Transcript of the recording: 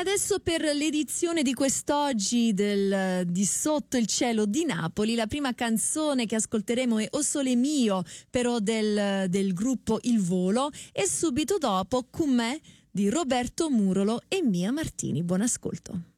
adesso per l'edizione di quest'oggi di Sotto il cielo di Napoli, la prima canzone che ascolteremo è O Sole Mio, però del gruppo Il Volo, e subito dopo Con me di Roberto Murolo e Mia Martini. Buon ascolto.